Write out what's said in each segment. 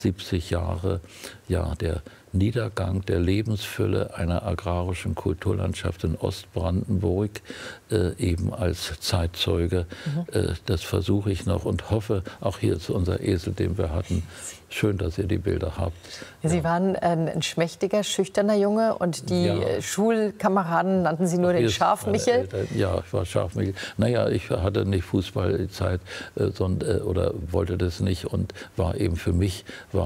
70 Jahre, ja, der Niedergang der Lebensfülle einer agrarischen Kulturlandschaft in Ostbrandenburg eben als Zeitzeuge. Das versuche ich noch und hoffe, auch hier ist unser Esel, den wir hatten. Schön, dass ihr die Bilder habt. Sie waren ein schmächtiger, schüchterner Junge und die Schulkameraden nannten Sie nur den Scharfmichel? Ja, ich war Scharfmichel. Naja, ich hatte nicht Fußballzeit oder wollte das nicht und war eben für mich,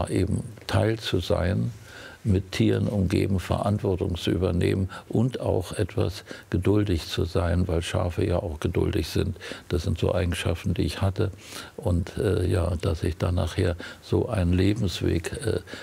Teil zu sein, mit Tieren umgeben, Verantwortung zu übernehmen und auch etwas geduldig zu sein, weil Schafe ja auch geduldig sind. Das sind so Eigenschaften, die ich hatte. Und ja, dass ich dann nachher so einen Lebensweg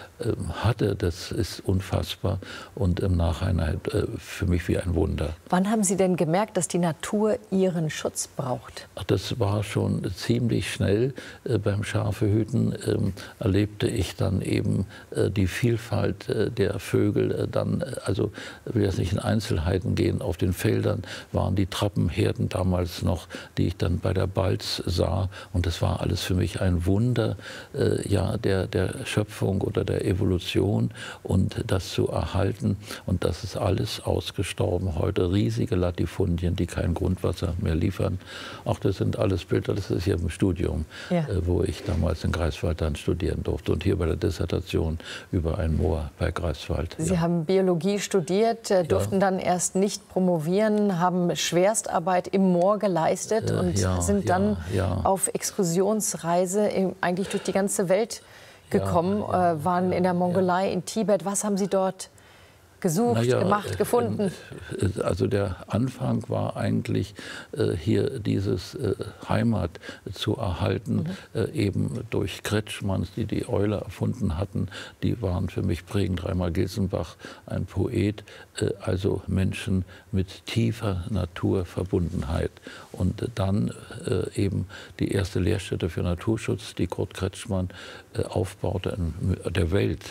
hatte, das ist unfassbar und im Nachhinein für mich wie ein Wunder. Wann haben Sie denn gemerkt, dass die Natur Ihren Schutz braucht? Das war schon ziemlich schnell. Beim Schafehüten erlebte ich dann eben die Vielfalt der Vögel. Also ich will jetzt nicht in Einzelheiten gehen, auf den Feldern waren die Trappenherden damals noch, die ich dann bei der Balz sah. Und das war alles für mich ein Wunder ja, der Schöpfung oder der Evolution und das zu erhalten. Und das ist alles ausgestorben heute. Riesige Latifundien, die kein Grundwasser mehr liefern. Auch das sind alles Bilder, das ist hier im Studium, wo ich damals in Greifswald dann studieren durfte. Und hier bei der Dissertation über ein Moor bei Greifswald. Sie haben Biologie studiert, durften dann erst nicht promovieren, haben Schwerstarbeit im Moor geleistet und sind dann auf Exkursionsreise eigentlich durch die ganze Welt gekommen, waren in der Mongolei, in Tibet. Was haben Sie dort gesucht, gemacht, gefunden? Also der Anfang war eigentlich hier dieses Heimat zu erhalten, eben durch Kretschmanns, die die Eule erfunden hatten. Die waren für mich prägend. Reimer Gilsenbach, ein Poet, also Menschen mit tiefer Naturverbundenheit. Und dann eben die erste Lehrstätte für Naturschutz, die Kurt Kretschmann aufbaute in der Welt,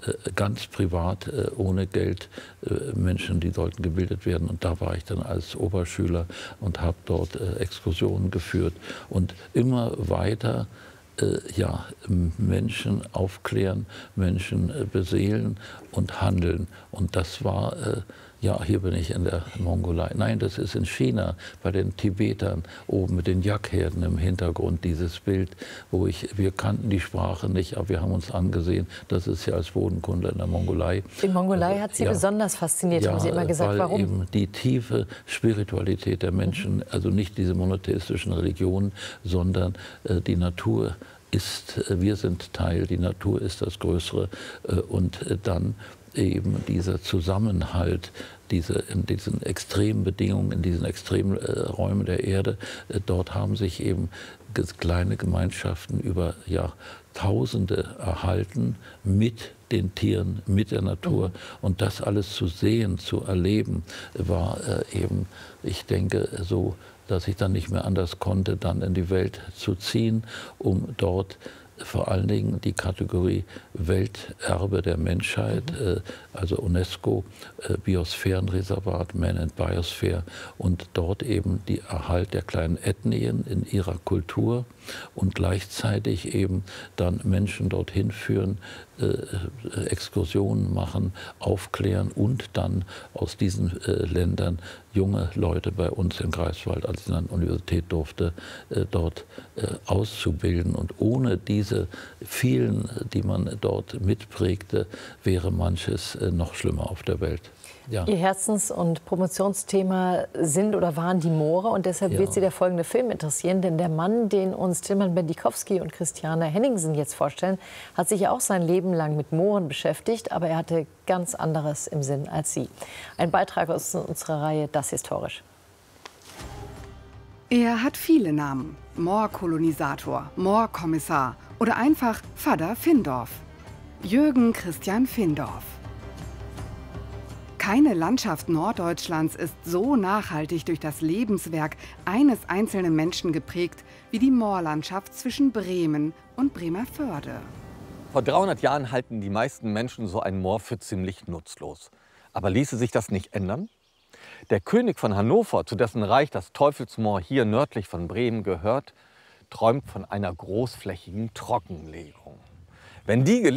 ganz privat, ohne Geld. Menschen, die sollten gebildet werden. Und da war ich dann als Oberschüler und habe dort Exkursionen geführt und immer weiter ja, Menschen aufklären, Menschen beseelen und handeln. Und das war, ja, hier bin ich in der Mongolei. Nein, das ist in China, bei den Tibetern, oben mit den Yak-Herden im Hintergrund, dieses Bild, wo wir kannten die Sprache nicht, aber wir haben uns angesehen, das ist ja als Bodenkunde in der Mongolei. Die Mongolei hat Sie besonders fasziniert, haben Sie immer gesagt. Weil warum? Eben die tiefe Spiritualität der Menschen, also nicht diese monotheistischen Religionen, sondern die Natur ist, wir sind Teil, die Natur ist das Größere und dann eben dieser Zusammenhalt, in diesen extremen Bedingungen, in diesen extremen Räumen der Erde, dort haben sich eben kleine Gemeinschaften über Jahrtausende erhalten mit den Tieren, mit der Natur. Und das alles zu sehen, zu erleben, war eben, ich denke, so, dass ich dann nicht mehr anders konnte, dann in die Welt zu ziehen, um dort vor allen Dingen die Kategorie Welterbe der Menschheit, also UNESCO, Biosphärenreservat, Man and Biosphere und dort eben die Erhalt der kleinen Ethnien in ihrer Kultur und gleichzeitig eben dann Menschen dorthin führen, Exkursionen machen, aufklären und dann aus diesen Ländern junge Leute bei uns in Greifswald, als ich an der Universität durfte, dort auszubilden. Und ohne diese vielen, die man dort mitprägte, wäre manches noch schlimmer auf der Welt. Ja. Ihr Herzens- und Promotionsthema sind oder waren die Moore. Und deshalb wird Sie der folgende Film interessieren. Denn der Mann, den uns Tilman Bendikowski und Christiane Henningsen jetzt vorstellen, hat sich ja auch sein Leben lang mit Mooren beschäftigt. Aber er hatte ganz anderes im Sinn als Sie. Ein Beitrag aus unserer Reihe Das Historisch. Er hat viele Namen. Moorkolonisator, Moorkommissar oder einfach Vater Findorf. Jürgen Christian Findorf. Keine Landschaft Norddeutschlands ist so nachhaltig durch das Lebenswerk eines einzelnen Menschen geprägt wie die Moorlandschaft zwischen Bremen und Bremervörde. Vor 300 Jahren halten die meisten Menschen so ein Moor für ziemlich nutzlos. Aber ließe sich das nicht ändern? Der König von Hannover, zu dessen Reich das Teufelsmoor hier nördlich von Bremen gehört, träumt von einer großflächigen Trockenlegung. Wenn die